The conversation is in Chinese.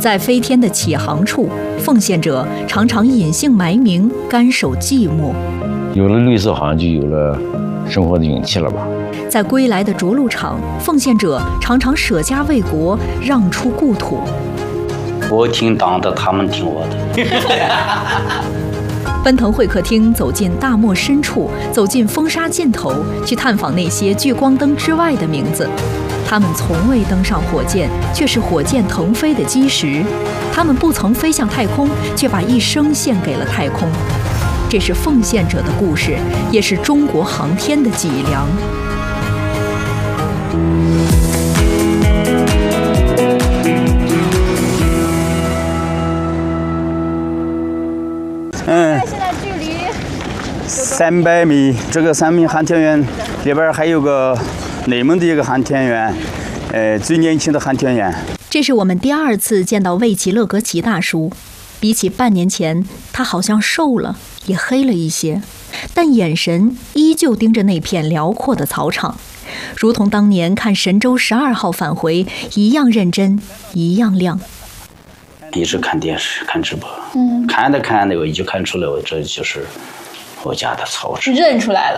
在飞天的起航处，奉献者常常隐姓埋名，甘守寂寞。 有了绿色，好像就有了生活的勇气了吧。 在归来的着陆场，奉献者常常舍家为国，让出故土。 我听党的，他们听我的。 奔腾会客厅走进大漠深处，走进风沙尽头，去探访那些聚光灯之外的名字。他们从未登上火箭，却是火箭腾飞的基石；他们不曾飞向太空，却把一生献给了太空。这是奉献者的故事，也是中国航天的脊梁。 现在距离300米，这个3名航天员里边还有个内蒙的一个航天员，最年轻的航天员。 这是我们第2次见到魏奇勒格齐大叔，比起半年前，他好像瘦了，也黑了一些，但眼神依旧盯着那片辽阔的草场，如同当年看神舟12号返回一样认真，一样亮。 一直看电视，看直播，看着看着，我就看出来，这就是我家的草场。 认出来了。